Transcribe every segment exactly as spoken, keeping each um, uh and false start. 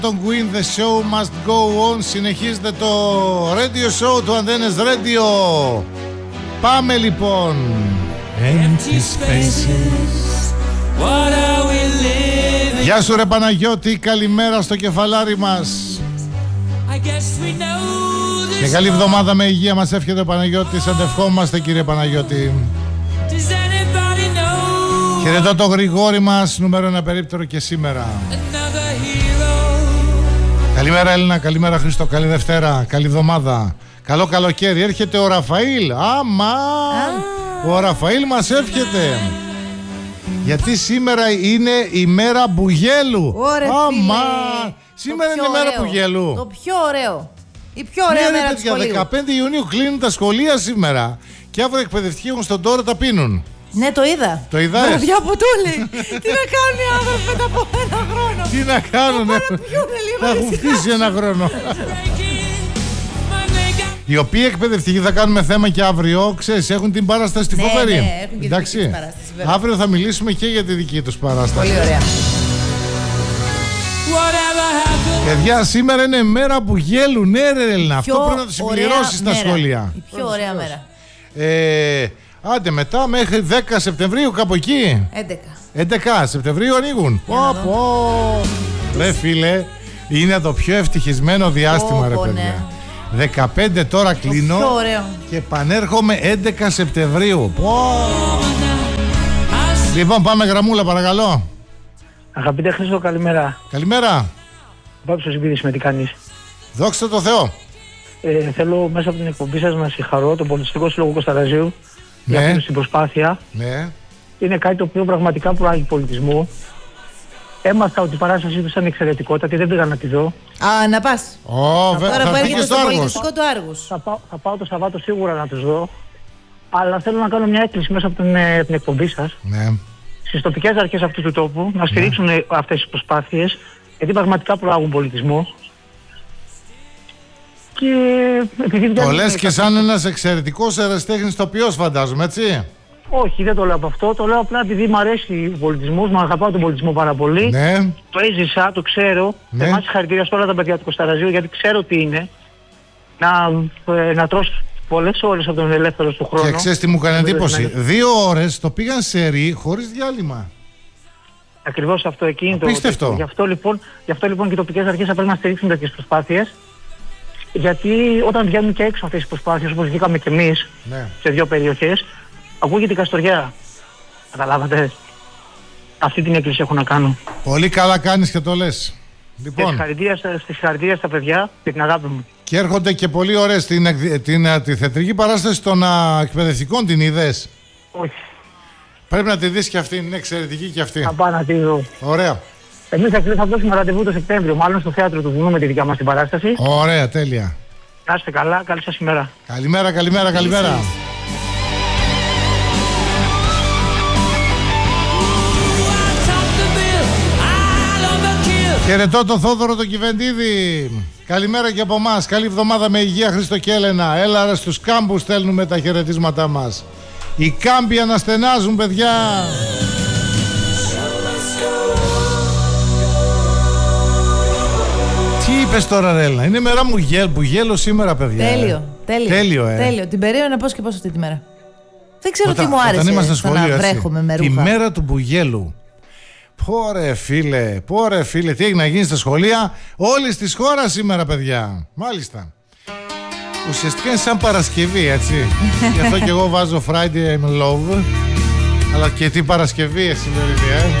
Τον Queen, the show must go on. Συνεχίζεται το radio show του Antennes Radio. Πάμε λοιπόν. Empty spaces. What are we living? Γεια σου ρε Παναγιώτη, καλημέρα στο κεφαλάρι μας. I guess we know this. Και καλή εβδομάδα με υγεία μας εύχεται ο Παναγιώτης. Αντευχόμαστε κύριε Παναγιώτη. Χαιρετώ το Γρηγόρη μας, νούμερο ένα περίπτερο και σήμερα. Καλημέρα Έλληνα, καλημέρα Χρήστο, καλή Δευτέρα, καλή εβδομάδα, καλό καλοκαίρι. Έρχεται ο Ραφαήλ, άμα ah. ο Ραφαήλ μας εύχεται. Γιατί σήμερα είναι η μέρα Μπουγέλου. Ωρε, άμα σήμερα είναι η μέρα Μπουγέλου. Το πιο ωραίο. Η πιο ωραία ναι, μέρα του σχολείου. δεκαπέντε Ιουνίου κλείνουν τα σχολεία σήμερα. Και αύριο εκπαιδευτικοί έχουν στον τόρο τα πίνουν. Ναι, το είδα. Το είδα. Βραδιά Πουτούλη. Τι να κάνουν οι άνθρωποι μετά από ένα χρόνο. Τι να κάνουν. Θα έχουν φτύσει ένα χρόνο. Οι οποίοι εκπαιδευτικοί θα κάνουμε θέμα και αύριο, ξέρεις, έχουν την παράσταση στη ναι, Φοβερή. Ναι, έχουν και εντάξει. Δική τους παράσταση, αύριο θα μιλήσουμε και για τη δική τους παράσταση. Πολύ ωραία. Παιδιά, σήμερα είναι μέρα Μπουγέλου. Ναι, ρε Έλληνα. Αυτό πρέπει να το συμπληρώσεις στα σχολεία. Η πιο ωραία μέρα. Ε, άντε μετά μέχρι δέκα Σεπτεμβρίου κάπου εκεί. έντεκα. έντεκα Σεπτεμβρίου ανοίγουν. Πω πω. Ρε φίλε, είναι το πιο ευτυχισμένο διάστημα. Πω, ρε παιδιά. Ναι. δεκαπέντε τώρα κλείνω και επανέρχομαι έντεκα Σεπτεμβρίου. Πω. Λοιπόν, πάμε γραμμούλα παρακαλώ. Αγαπητέ Χρήστο, καλημέρα. Καλημέρα. Πάψος Σιμπίδης, με τι κάνεις? Δόξα τω Θεώ. Ε, θέλω μέσα από την εκπομπή σας να συγχαρώ τον Πολιτιστικό Σύλλογο Κωνστανταζίου ναι. για αυτή την προσπάθεια. Ναι. Είναι κάτι το οποίο πραγματικά προάγει πολιτισμό. Έμαθα ότι η παράστασή του ήταν εξαιρετικότατη, δεν πήγα να τη δω. Α, να πας. Oh, θα τώρα που έρχεται στο πολιτιστικό του Άργους. Θα πάω, θα πάω το Σαββάτο σίγουρα να τους δω. Αλλά θέλω να κάνω μια έκκληση μέσα από την, την εκπομπή σας. Ναι. Στις τοπικές αρχές αυτού του τόπου να στηρίξουν ναι. αυτές τις προσπάθειες, γιατί πραγματικά προάγουν πολιτισμό. Και επειδή το λες και σαν ένας εξαιρετικός ερασιτέχνης τοπιός φαντάζομαι, έτσι? Όχι, δεν το λέω από αυτό. Το λέω απλά επειδή μου αρέσει ο πολιτισμός, μου αγαπάω τον πολιτισμό πάρα πολύ. Ναι. Το έζησα, το ξέρω. Ναι. Θεμάς συγχαρητήρια σε όλα τα παιδιά του Κωνστανταζίου, γιατί ξέρω τι είναι να, να τρως πολλές ώρες από τον ελεύθερο του χρόνο. Και ξέρεις τι μου έκανε εντύπωση? Δύο ώρες το πήγαν σε ρί χωρίς διάλειμμα. Ακριβώς αυτό εκεί είναι το. Απίστευτο. Γι' αυτό λοιπόν, γι' αυτό λοιπόν και οι τοπικές αρχές θα πρέπει να στηρίξουν τέτοιες προσπάθειες. Γιατί όταν βγαίνουν και έξω αυτές τις προσπάθειες, όπως βγήκαμε κι εμείς ναι. σε δύο περιοχές, ακούγεται η Καστοριά. Καταλάβατε? Αυτή την έκκληση έχω να κάνω. Πολύ καλά κάνεις και το λες. Λοιπόν. Στη συγχαρητήρια στα παιδιά και την αγάπη μου. Και έρχονται και πολύ ωραίες την, την, την, τη θεατρική παράσταση των α, εκπαιδευτικών, την είδες? Όχι. Πρέπει να τη δεις και αυτή, είναι εξαιρετική και αυτή. Θα πάω να τη δω. Ωραία. Εμείς θα δώσουμε ραντεβού το Σεπτέμβριο, μάλλον στο θέατρο του Βουνού με τη δικιά μας την παράσταση. Ωραία, τέλεια. Να είστε καλά, καλή σας ημέρα. Καλημέρα, καλημέρα, καλημέρα. Χαιρετώ τον Θόδωρο τον Κιβεντίδη. Καλημέρα και από εμάς. Καλή εβδομάδα με υγεία, Χρήστο και Έλενα. Έλα ρε, στους κάμπους στέλνουμε τα χαιρετίσματά μας. Οι κάμποι αναστενάζουν, παιδιά. Τι είπες τώρα ρε Έλληνα? Είναι μέρα μου γέλ, που γέλω σήμερα, παιδιά. Τέλειο, τέλειο. Τέλειο, ε. τέλειο. Την περίμενα πώς και πώς αυτή τη μέρα. Δεν ξέρω όταν, τι μου άρεσε όταν στο να βρέχουμε με ρούχα. Τη μέρα του Μπουγέλου. Πόρε φίλε, πόρε φίλε, τι έχει να γίνει στα σχολεία όλης της χώρας σήμερα, παιδιά. Μάλιστα. Ουσιαστικά είναι σαν Παρασκευή, έτσι. Γι' αυτό και εγώ βάζω Friday I'm Love. Αλλά και τι Παρασκευή σημερινή, ε.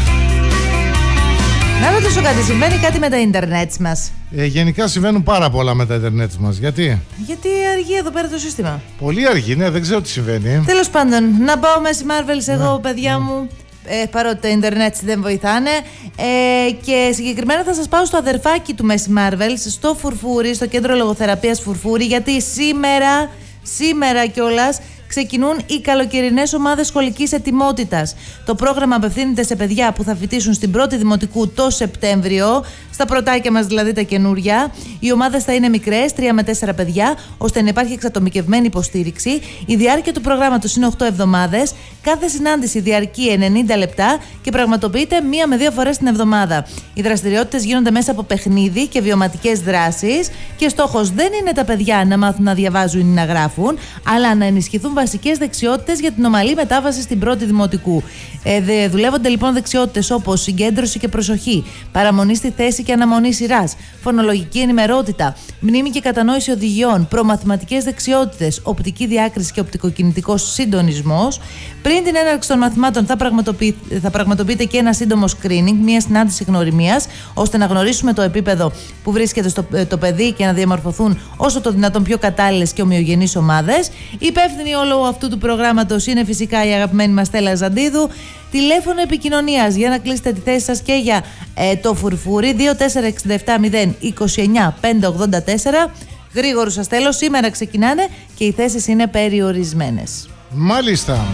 Να ρωτήσω κάτι, συμβαίνει κάτι με τα ίντερνετ μας? Ε, γενικά συμβαίνουν πάρα πολλά με τα ίντερνετ μας. Γιατί? Γιατί αργεί εδώ πέρα το σύστημα. Πολύ αργεί, ναι, δεν ξέρω τι συμβαίνει. Τέλος πάντων, να πάω Μέση Marvels εγώ, ναι. παιδιά ναι. μου. Ε, παρότι τα ίντερνετ δεν βοηθάνε. Ε, και συγκεκριμένα θα σας πάω στο αδερφάκι του Μέση Marvels, στο Φουρφούρι, στο κέντρο λογοθεραπείας Φουρφούρι, γιατί σήμερα, σήμερα κιόλας, ξεκινούν οι καλοκαιρινές ομάδες σχολικής ετοιμότητας. Το πρόγραμμα απευθύνεται σε παιδιά που θα φοιτήσουν στην πρώτη δημοτικού το Σεπτέμβριο, στα στα πρωτάκια μας δηλαδή τα καινούρια. Οι ομάδες θα είναι μικρές, τρία με τέσσερα παιδιά, ώστε να υπάρχει εξατομικευμένη υποστήριξη. Η διάρκεια του προγράμματος είναι οκτώ εβδομάδες. Κάθε συνάντηση διαρκεί ενενήντα λεπτά και πραγματοποιείται μία με δύο φορές την εβδομάδα. Οι δραστηριότητες γίνονται μέσα από παιχνίδι και βιωματικές δράσεις και στόχος δεν είναι τα παιδιά να μάθουν να διαβάζουν ή να γράφουν, αλλά να ενισχυθούν βασικές δεξιότητες για την ομαλή μετάβαση στην πρώτη δημοτικού. Ε, δουλεύονται λοιπόν δεξιότητες όπως συγκέντρωση και προσοχή, παραμονή στη θέση και αναμονή σειράς, φωνολογική ενημερότητα, μνήμη και κατανόηση οδηγιών, προμαθηματικές δεξιότητες, οπτική διάκριση και οπτικοκινητικός συντονισμός. Πριν την έναρξη των μαθημάτων θα, πραγματοποιη... θα πραγματοποιείται και ένα σύντομο screening, μια συνάντηση γνωριμίας, ώστε να γνωρίσουμε το επίπεδο που βρίσκεται στο το παιδί και να διαμορφωθούν όσο το δυνατόν πιο κατάλληλες και ομοιογενείς ομάδες. Η υπεύθυνη όλου αυτού του προγράμματος είναι φυσικά η αγαπημένη μας Στέλλα Ζαντίδου. Τηλέφωνο επικοινωνίας για να κλείσετε τη θέση σας και για ε, το φουρφούρι δύο τέσσερα έξι επτά μηδέν είκοσι εννιά πεντακόσια ογδόντα τέσσερα. Γρήγορους σας θέλω, σήμερα ξεκινάνε και οι θέσεις είναι περιορισμένες. Μάλιστα.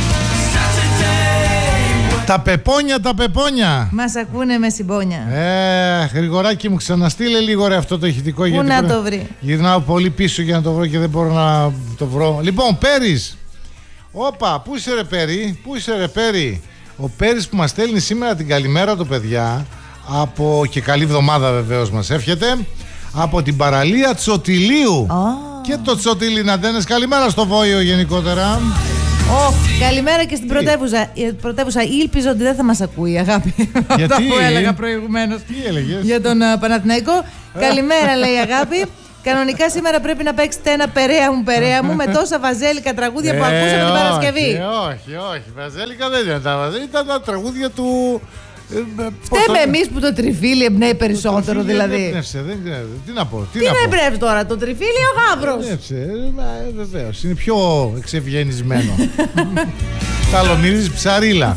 Τα πεπόνια, τα πεπόνια. Μας ακούνε με συμπόνια. Ε, Γρηγοράκι μου, ξαναστείλε λίγο ρε αυτό το ηχητικό. Πού να το βρει. Γυρνάω πολύ πίσω για να το βρω και δεν μπορώ να το βρω. Λοιπόν, Πέρις. Όπα, πού είσαι ρε Πέρι, πού είσαι ρε Πέρι. Ο Πέρις που μας στέλνει σήμερα την καλημέρα του παιδιά, από, και καλή εβδομάδα βεβαίως μας εύχεται, από την παραλία Τσοτιλίου. Oh. Και το Τσοτιλί Ναντένες, καλημέρα στο Βόιο γενικότερα. Oh, καλημέρα και στην πρωτεύουσα. Η πρωτεύουσα ήλπιζε ότι δεν θα μας ακούει, αγάπη. Γιατί? Αυτό που έλεγα προηγουμένως. Τι έλεγες? Για τον uh, Παναθηναϊκό. Καλημέρα, λέει η αγάπη. Κανονικά σήμερα πρέπει να παίξετε ένα περαία μου, περαία μου με τόσα βαζέλικα τραγούδια που ε, ακούσαμε την Παρασκευή. Όχι, όχι, βαζέλικα δεν ήταν τα βαζέλικα, ήταν τα τραγούδια του. Φταίμε εμείς που το τριφύλι εμπνέει περισσότερο, το δηλαδή. Δεν εμπνεύσε, δεν ξέρω. Τι να πω. Τι, τι να, να πω. εμπνεύσει τώρα, το τριφύλι ή ο γάβρος? Εμπνεύσε, βεβαίως. Είναι πιο εξευγενισμένο. Ταλονίδης ψαρίλα.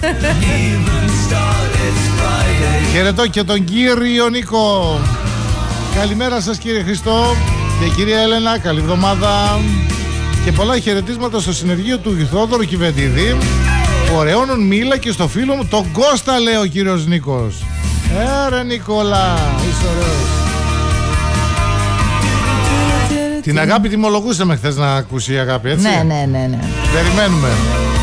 Χαιρετώ και τον κύριο Νίκο. Καλημέρα σας κύριε Χριστό και κυρία Έλενα, καλή εβδομάδα. Και πολλά χαιρετίσματα στο συνεργείο του Θόδωρου Κιβεντίδη. Ωραίων μίλα και στο φίλο μου τον Κώστα, λέει ο κύριος Νίκος. Έρε Νικόλα, είσαι ωραίος. Την αγάπη τιμολογούσαμε χθες να ακούσει η αγάπη, έτσι. Ναι, ναι, ναι, ναι. Περιμένουμε.